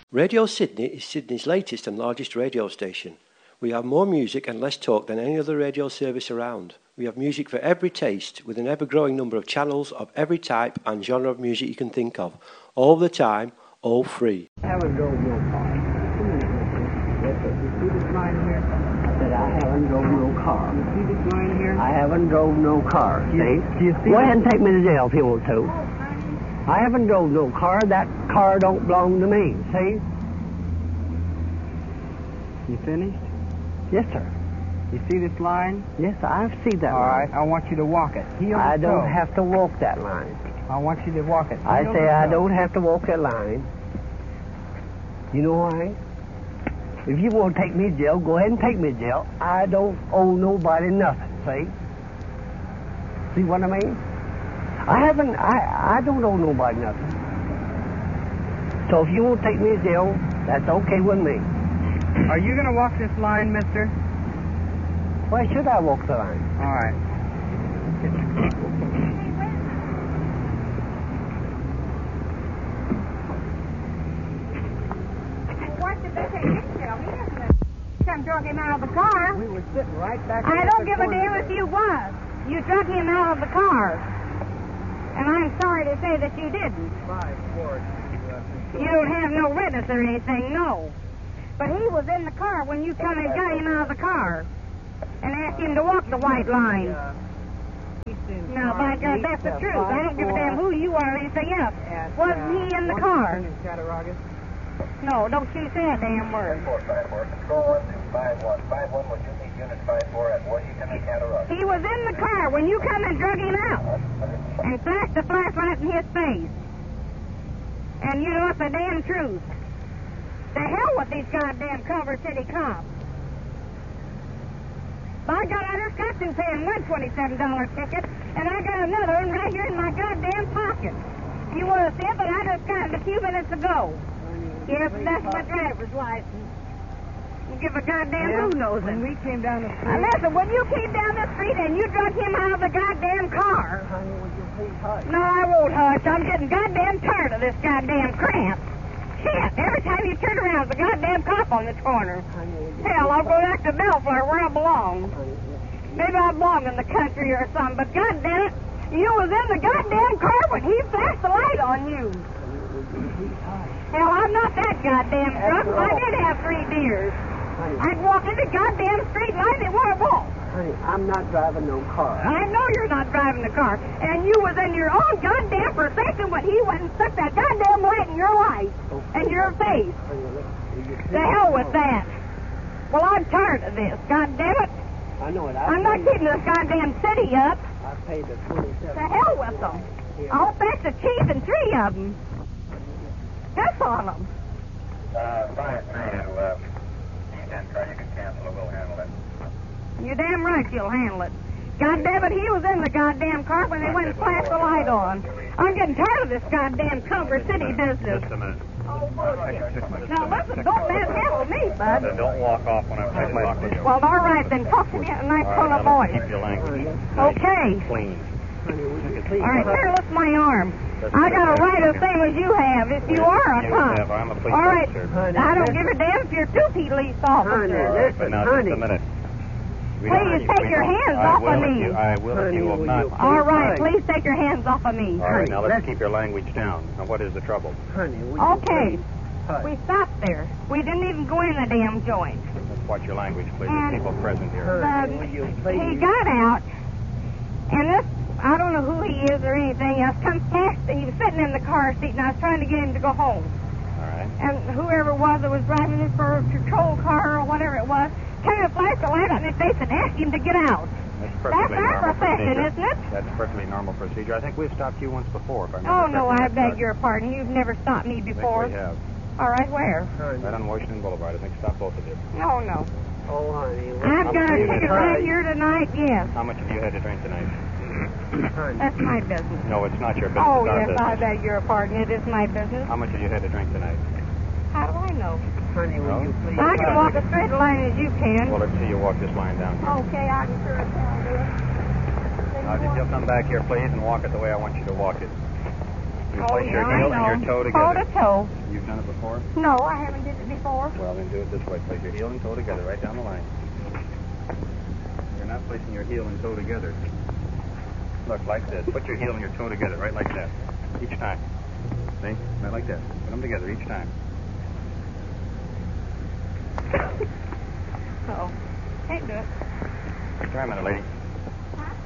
Radio Sydney is Sydney's latest and largest radio station. We have more music and less talk than any other radio service around. We have music for every taste, with an ever-growing number of channels of every type and genre of music you can think of, all the time, all free. I haven't drove no car. You see this line here? I said I haven't drove no car. You see this line here? I haven't drove no car. See? Go ahead and take me to jail if you want to. I haven't drove no car. That car don't belong to me. See? You finished? Yes, sir. You see this line? Yes, I see that line. All right, I want you to walk it. I don't have to walk that line. I want you to walk it. I say I don't have to walk that line. You know why? If you want to take me to jail, go ahead and take me to jail. I don't owe nobody nothing, see? See what I mean? I don't owe nobody nothing. So if you want to take me to jail, that's okay with me. Are you going to walk this line, mister? Why should I walk the line? All right. What did they say? Some drug him out of the car. We were sitting right back I don't give a damn if you was. You drug him out of the car. And I'm sorry to say that you didn't. You don't have no witness or anything, no. But he was in the car when you come and got him out of the car and asked him to walk the white line. Now, by God, that's the truth. I don't give a damn who you are or anything else. Wasn't he in the car? No, don't you say a damn word. He was in the car when you come and drug him out and flashed the flashlight in his face. And you know it's the damn truth. The hell with these goddamn Culver City cops. By God, I just got through paying one $27 ticket, and I got another one right here in my goddamn pocket. You want to see it, but I just got it a few minutes ago. Yes, that's my driver's license. You give a goddamn who knows it. When we came down the street... Listen, when you came down the street and you drug him out of the goddamn car... Honey, would you please hush? No, I won't hush. I'm getting goddamn tired of this goddamn cramp. Shit, every time you turn around, there's a goddamn cop on this corner. Hell, I'll go back to Bellflower where I belong. Maybe I belong in the country or something, but goddamn it, you was in the goddamn car when he flashed the light on you. Hell, I'm not that goddamn drunk. I did have 3 beers. I'd walk in the goddamn street light and want to walk. Honey, I'm not driving no car. I know you're not driving the car. And you was in your own goddamn procession when he went and stuck that goddamn light in your light and your face. The hell with that. Well, I'm tired of this. God damn it. I know it. I'm not keeping this goddamn city up. I paid the $27. The hell with them. I'll back the chief and 3 of them. Piss on them. Fine, man. You can cancel it. We'll handle it. You're damn right you'll handle it. God damn it, he was in the goddamn car when they went and flashed the light on. I'm getting tired of this goddamn Culver City business. Just a minute. Oh, bullshit. Now, listen, don't manhandle me, bud. Don't walk off when I'm trying to talk to you. Well, all right, then talk to me at a nice tone of voice. Keep your language Okay. clean. All right, here, lift my arm. I got a right the same as you have if you are a cop. I'm a police All right, officer. I don't give a damn if you're 2 police officers. But now, just a minute. Please take your hands off of me. I will if you will not. All right, please take your hands off of me. All right, now let's keep your language down. Now, what is the trouble? Honey, Okay. We stopped there. We didn't even go in the damn joint. Let's watch your language, please. There's people present here. He got out, and this, I don't know who he is or anything else, comes past, and he was sitting in the car seat, and I was trying to get him to go home. All right. And whoever it was that was driving this for a patrol car or whatever it was, came and flashed the light on his face and asked him to get out. That's That's our profession, procedure. isn't it? That's perfectly normal procedure. I think we've stopped you once before, if I remember Oh, no, correctly. I beg your pardon. You've never stopped me I before. think we have. All right, where? Right on Washington Boulevard. I think stopped both of you. No, no. Oh, honey. I've got a ticket right here tonight, yes. How much have you had to drink tonight? That's my business. No, it's not your business. Oh, It's our yes, I business. beg your pardon. It is my business. How much have you had to drink tonight? How do I know? Honey, will you please? I can walk a straight line as you can. Well, let's see you walk this line down. Okay, I can sure tell this. Now, if you'll come back here, please, and walk it the way I want you to walk it. You place your heel and your toe together. Toe to toe. You've done it before? No, I haven't did it before. Well, then do it this way. Place your heel and toe together right down the line. You're not placing your heel and toe together. Look, like this. Put your heel and your toe together right like that. Each time. See? Right like that. Put them together each time. Uh-oh. Can't do it. Try a minute, lady.